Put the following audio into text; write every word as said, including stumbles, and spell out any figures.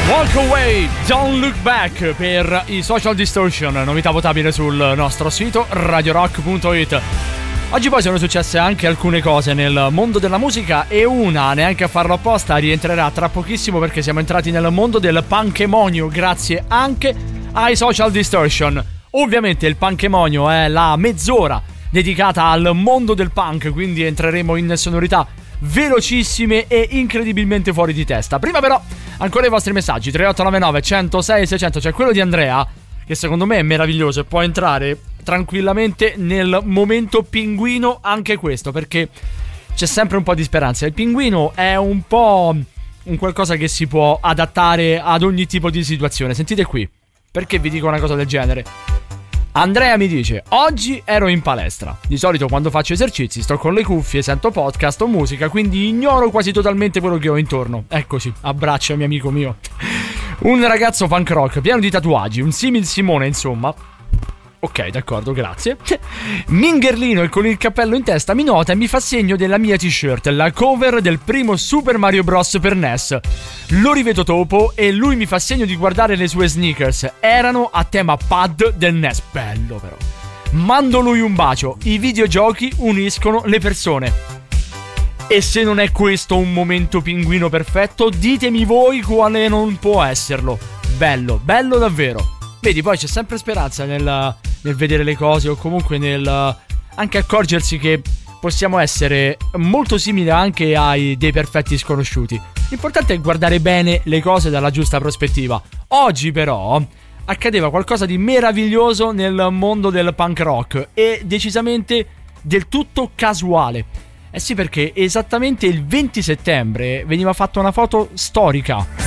Walk Away, Don't Look Back per i Social Distortion, novità votabile sul nostro sito radio rock punto it. Oggi poi sono successe anche alcune cose nel mondo della musica e una, neanche a farlo apposta, rientrerà tra pochissimo perché siamo entrati nel mondo del panchemonio grazie anche ai Social Distortion. Ovviamente il panchemonio è la mezz'ora dedicata al mondo del punk, quindi entreremo in sonorità velocissime e incredibilmente fuori di testa. Prima però ancora i vostri messaggi tre otto nove nove uno zero sei sei zero zero. C'è quello di Andrea che secondo me è meraviglioso e può entrare tranquillamente nel momento pinguino anche questo, perché c'è sempre un po' di speranza. Il pinguino è un po' un qualcosa che si può adattare ad ogni tipo di situazione. Sentite qui perché vi dico una cosa del genere. Andrea mi dice: oggi ero in palestra. Di solito quando faccio esercizi sto con le cuffie, sento podcast o musica, quindi ignoro quasi totalmente quello che ho intorno. Eccoci, abbraccio mio amico mio. Un ragazzo punk rock pieno di tatuaggi, un simil Simone insomma. Ok, d'accordo, grazie. Mingherlino e con il cappello in testa mi nota e mi fa segno della mia t-shirt, la cover del primo Super Mario Bros per N E S. Lo rivedo dopo e lui mi fa segno di guardare le sue sneakers. Erano a tema pad del N E S. Bello però. Mando lui un bacio. I videogiochi uniscono le persone. E se non è questo un momento pinguino perfetto, ditemi voi quale non può esserlo. Bello, bello davvero. Vedi, poi c'è sempre speranza nel, nel vedere le cose o comunque nel anche accorgersi che possiamo essere molto simili anche ai dei perfetti sconosciuti. L'importante è guardare bene le cose dalla giusta prospettiva. Oggi però accadeva qualcosa di meraviglioso nel mondo del punk rock e decisamente del tutto casuale. Eh sì, perché esattamente il venti settembre veniva fatta una foto storica.